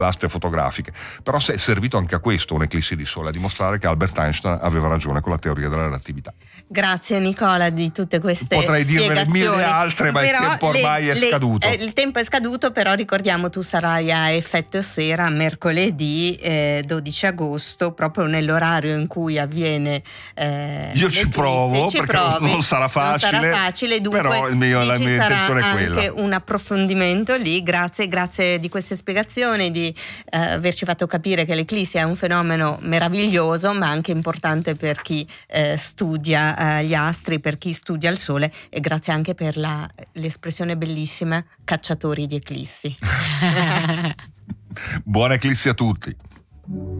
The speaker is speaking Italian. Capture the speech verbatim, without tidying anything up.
aste fotografiche, però è servito anche a questo un'eclissi di sole, a dimostrare che Albert Einstein aveva ragione con la teoria della relatività. Grazie Nicola di tutte queste Potrei dirvene mille altre, ma però il tempo ormai le, è le, scaduto. Eh, il tempo è scaduto, però ricordiamo, tu sarai a Effetto Sera mercoledì eh, dodici agosto, proprio nell'orario in cui avviene eh, io ci provo, ci perché provi, non sarà facile, non sarà facile, dunque però il mio, la ci mia sarà intenzione è quella. anche un approfondimento lì. Grazie, grazie di queste spiegazioni, di eh, averci fatto capire che l'eclissi è un fenomeno meraviglioso, ma anche importante per chi eh, studia eh, gli astri, per chi studia il sole, e grazie anche per la, l'espressione bellissima cacciatori di eclissi. Buona eclissi a tutti.